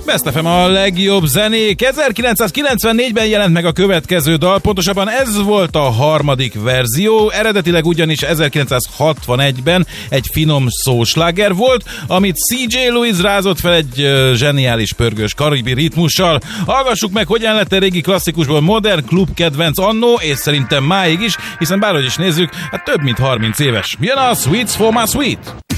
Best FM a legjobb zenék. 1994-ben jelent meg a következő dal, pontosabban ez volt a harmadik verzió, eredetileg ugyanis 1961-ben egy finom szósláger volt, amit CJ Lewis rázott fel egy zseniális pörgős karibi ritmussal. Hallgassuk meg, hogyan lett a régi klasszikusból modern klub kedvenc annó, és szerintem máig is, hiszen bárhogy is nézzük, hát több mint 30 éves. Jön a Sweets for my sweet!